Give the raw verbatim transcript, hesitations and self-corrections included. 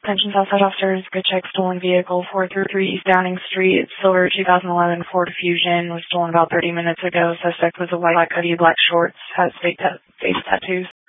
Attention Southside officers, good check, stolen vehicle, four three three East Downing Street, silver two thousand eleven Ford Fusion, was stolen about thirty minutes ago. Suspect was a white hoodie, black shorts, has face, ta- face tattoos.